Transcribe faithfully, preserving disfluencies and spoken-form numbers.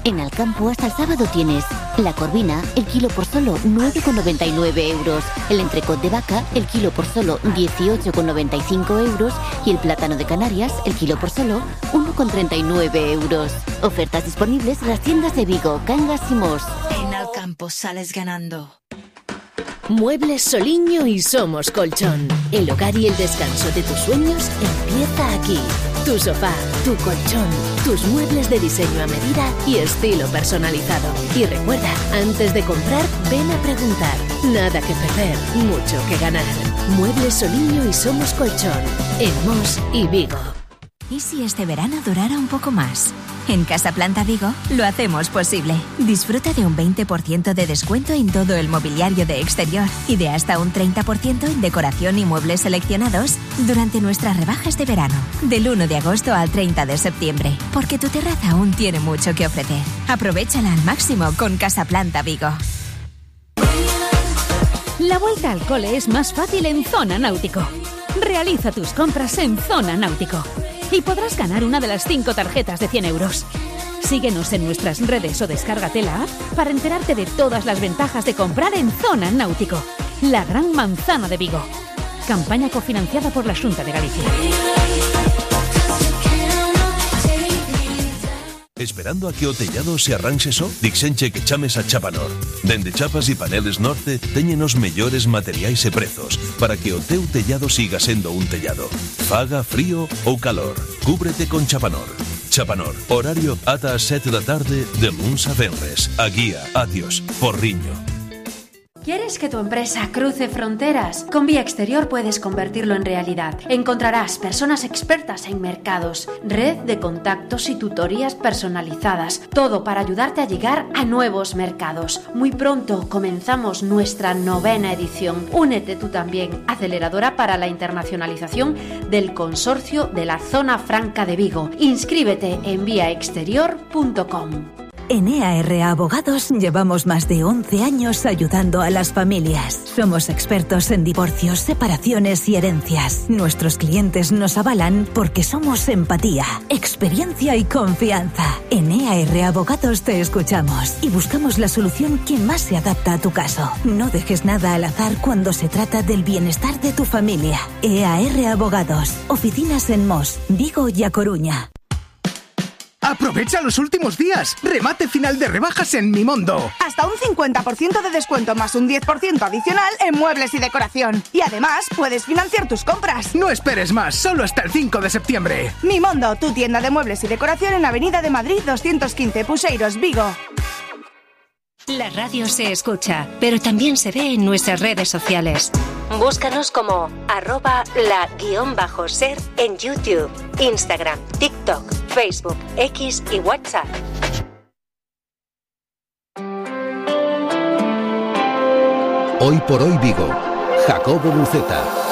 En Alcampo hasta el sábado tienes la corvina, el kilo por solo nueve con noventa y nueve euros, el entrecot de vaca, el kilo por solo dieciocho con noventa y cinco euros y el plátano de Canarias, el kilo por solo uno con treinta y nueve euros. Ofertas disponibles en las tiendas de Vigo, Cangas y Mos. En Alcampo sales ganando. Muebles Soliño y Somos Colchón. El hogar y el descanso de tus sueños empieza aquí. Tu sofá, tu colchón, tus muebles de diseño a medida y estilo personalizado. Y recuerda, antes de comprar, ven a preguntar. Nada que perder, mucho que ganar. Muebles Soliño y Somos Colchón. En Mos y Vigo. ¿Y si este verano durara un poco más? En Casa Planta Vigo lo hacemos posible. Disfruta de un veinte por ciento de descuento en todo el mobiliario de exterior y de hasta un treinta por ciento en decoración y muebles seleccionados durante nuestras rebajas de verano, del uno de agosto al treinta de septiembre, porque tu terraza aún tiene mucho que ofrecer. Aprovéchala al máximo con Casa Planta Vigo. La vuelta al cole es más fácil en Zona Náutico. Realiza tus compras en Zona Náutico y podrás ganar una de las cinco tarjetas de cien euros. Síguenos en nuestras redes o descárgate la app para enterarte de todas las ventajas de comprar en Zona Náutico, la gran manzana de Vigo. Campaña cofinanciada por la Xunta de Galicia. Esperando a que o tellado se arranxe só? Dixenche que chames a Chapanor. Dende chapas e paneles Norte teñen os mellores materiais e prezos para que o teu tellado siga sendo un tellado. Faga frío ou calor, cúbrete con Chapanor. Chapanor, horario ata as sete da tarde de luns a venres. A guía, Atios, Porriño. ¿Quieres que tu empresa cruce fronteras? Con Vía Exterior puedes convertirlo en realidad. Encontrarás personas expertas en mercados, red de contactos y tutorías personalizadas, todo para ayudarte a llegar a nuevos mercados. Muy pronto comenzamos nuestra novena edición. Únete tú también, aceleradora para la internacionalización del Consorcio de la Zona Franca de Vigo. Inscríbete en vía exterior punto com. En E A R Abogados llevamos más de once años ayudando a las familias. Somos expertos en divorcios, separaciones y herencias. Nuestros clientes nos avalan porque somos empatía, experiencia y confianza. En E A R Abogados te escuchamos y buscamos la solución que más se adapta a tu caso. No dejes nada al azar cuando se trata del bienestar de tu familia. E A R Abogados. Oficinas en Mos, Vigo y A Coruña. ¡Aprovecha los últimos días! ¡Remate final de rebajas en Mimondo! Hasta un cincuenta por ciento de descuento más un diez por ciento adicional en muebles y decoración. Y además, puedes financiar tus compras. No esperes más, solo hasta el cinco de septiembre. Mimondo, tu tienda de muebles y decoración en Avenida de Madrid doscientos quince, Puseiros, Vigo. La radio se escucha, pero también se ve en nuestras redes sociales. Búscanos como arroba la guión bajo ser en YouTube, Instagram, TikTok, Facebook, X y WhatsApp. Hoy por hoy Vigo, Jacobo Buceta.